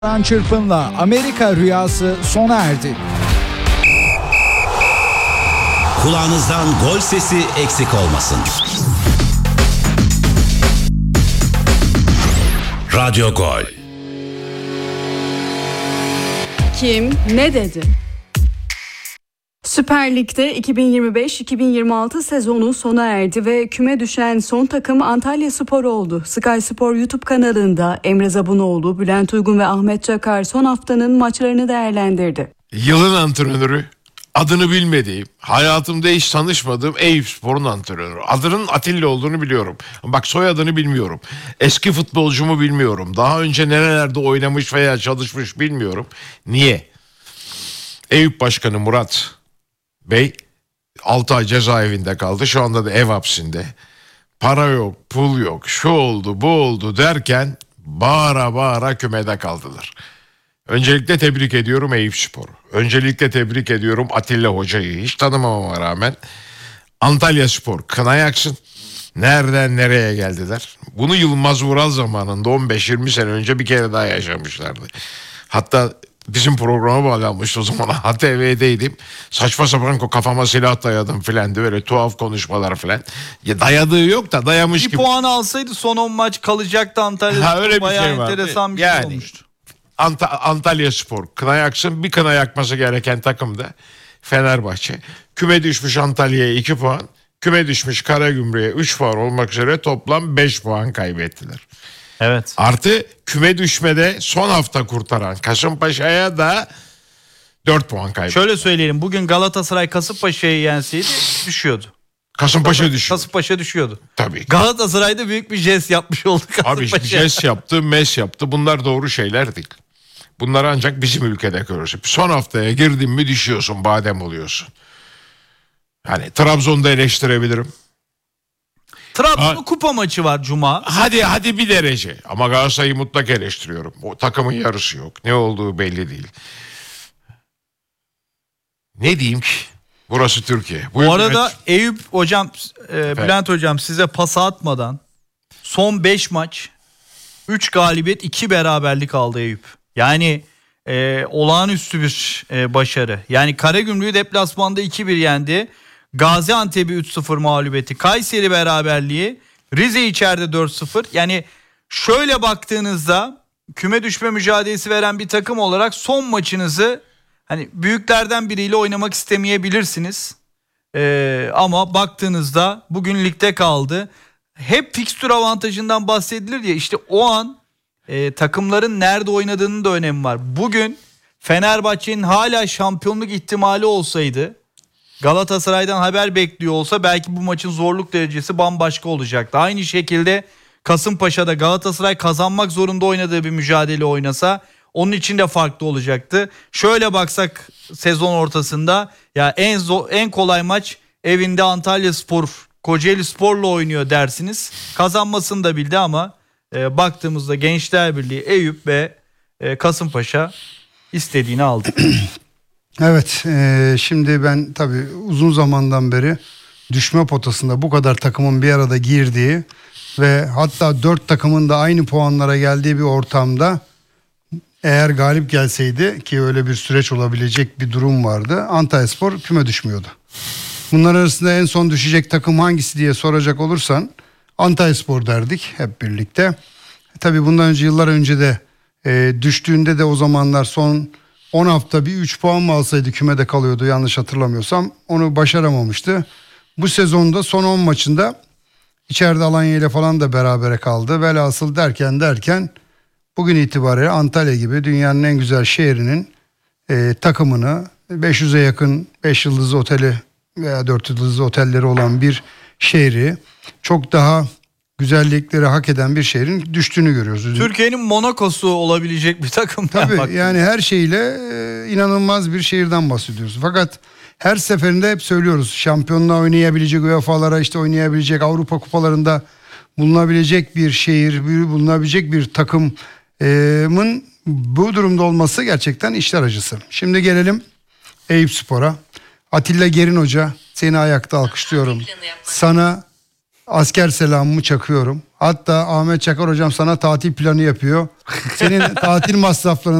Çırpın'la Amerika rüyası sona erdi. Kulağınızdan gol sesi eksik olmasın. Radyo Gol. Kim ne dedi? Süper Lig'de 2025-2026 sezonu sona erdi ve küme düşen son takım Antalyaspor oldu. Sky Spor YouTube kanalında Emre Zabunoğlu, Bülent Uygun ve Ahmet Çakar son haftanın maçlarını değerlendirdi. Yılın antrenörü, adını bilmediğim, hayatımda hiç tanışmadığım Eyüpspor'un antrenörü. Adının Atilla olduğunu biliyorum. Bak, soyadını bilmiyorum. Eski futbolcumu bilmiyorum. Daha önce nerelerde oynamış veya çalışmış bilmiyorum. Niye? Eyüp Başkanı Murat Bey 6 ay cezaevinde kaldı. Şu anda da ev hapsinde. Para yok, pul yok, şu oldu, bu oldu derken bağıra bağıra kümede kaldılar. Öncelikle tebrik ediyorum Eyüpspor'u. Öncelikle tebrik ediyorum Atilla Hoca'yı. Hiç tanımamama rağmen Antalyaspor kına yaksın. Nereden nereye geldiler? Bunu Yılmaz Vural zamanında 15-20 sene önce bir kere daha yaşamışlardı. Hatta bizim programa bağlanmıştı o zaman. ATV'deydim. Saçma sapan kafama silah dayadım filan diye öyle tuhaf konuşmalar filan. Ya dayadığı yok da dayamış bir gibi. Bir puan alsaydı son 10 maç kalacaktı Antalya'da. Öyle bir bayağı şey vardı. enteresan bir yani, şey olmuştu. Antalyaspor kına yaksın. Bir kına yakması gereken takım da Fenerbahçe. Küme düşmüş Antalya'ya 2 puan. Küme düşmüş Karagümrük'e 3 puan olmak üzere toplam 5 puan kaybettiler. Evet. Artı küme düşmede son hafta kurtaran Kasımpaşa'ya da 4 puan kaybetti. Şöyle söyleyelim, bugün Galatasaray Kasımpaşa'yı yenseydi düşüyordu. Kasımpaşa düşüyor. Kasımpaşa düşüyordu. Tabii. Galatasaray'da büyük bir jest yapmış oldu Kasımpaşa. Abi jest yaptı, mes yaptı. Bunlar doğru şeyler değil. Bunlar ancak bizim ülkede görürsün. Son haftaya girdin mi düşüyorsun, badem oluyorsun. Hani Trabzon'da eleştirebilirim. Trabzon'un kupa maçı var Cuma. Hadi bir derece. Ama Galatasaray'ı mutlak eleştiriyorum. O takımın yarısı yok. Ne olduğu belli değil. Ne diyeyim ki? Burası Türkiye. Bu arada Eyüp hocam, Bülent hocam size pas atmadan son 5 maç 3 galibiyet 2 beraberlik aldı Eyüp. Yani olağanüstü bir başarı. Yani Karagümrük'ü deplasmanda 2-1 yendi. Gaziantep'i 3-0 mağlubiyeti, Kayseri beraberliği, Rize içeride 4-0. Yani şöyle baktığınızda küme düşme mücadelesi veren bir takım olarak son maçınızı hani büyüklerden biriyle oynamak istemeyebilirsiniz. Ama baktığınızda bugün ligde kaldı. Hep fikstür avantajından bahsedilir ya, işte o an takımların nerede oynadığının da önemi var. Bugün Fenerbahçe'nin hala şampiyonluk ihtimali olsaydı, Galatasaray'dan haber bekliyor olsa belki bu maçın zorluk derecesi bambaşka olacaktı. Aynı şekilde Kasımpaşa'da Galatasaray kazanmak zorunda oynadığı bir mücadele oynasa onun için de farklı olacaktı. Şöyle baksak sezon ortasında ya en kolay maç evinde Antalyaspor Kocaelispor'la oynuyor dersiniz. Kazanmasını da bildi ama baktığımızda Gençler Birliği, Eyüp ve Kasımpaşa istediğini aldı. Evet, şimdi ben tabii uzun zamandan beri düşme potasında bu kadar takımın bir arada girdiği ve hatta 4 takımın da aynı puanlara geldiği bir ortamda eğer galip gelseydi, ki öyle bir süreç olabilecek bir durum vardı, Antalyaspor küme düşmüyordu. Bunlar arasında en son düşecek takım hangisi diye soracak olursan Antalyaspor derdik hep birlikte. Tabii bundan önce, yıllar önce de düştüğünde de o zamanlar son 10 hafta bir 3 puan mı alsaydı kümede kalıyordu yanlış hatırlamıyorsam. Onu başaramamıştı. Bu sezonda son 10 maçında içeride Alanya ile falan da berabere kaldı. Velhasıl derken bugün itibariyle Antalya gibi dünyanın en güzel şehrinin takımını 500'e yakın 5 yıldızlı oteli veya 4 yıldızlı otelleri olan bir şehri, çok daha güzellikleri hak eden bir şehrin düştüğünü görüyoruz. Türkiye'nin Monaco'su olabilecek bir takım. Tabii yani her şeyle inanılmaz bir şehirden bahsediyoruz. Fakat her seferinde hep söylüyoruz, şampiyonluğa oynayabilecek, UEFA'lara işte oynayabilecek, Avrupa kupalarında bulunabilecek bir şehir, bulunabilecek bir takımın bu durumda olması gerçekten işler acısı. Şimdi gelelim Eyüpspor'a. Atilla Gerin Hoca, seni ayakta alkışlıyorum. Sana asker selamımı çakıyorum. Hatta Ahmet Çakar hocam sana tatil planı yapıyor. Senin tatil masraflarını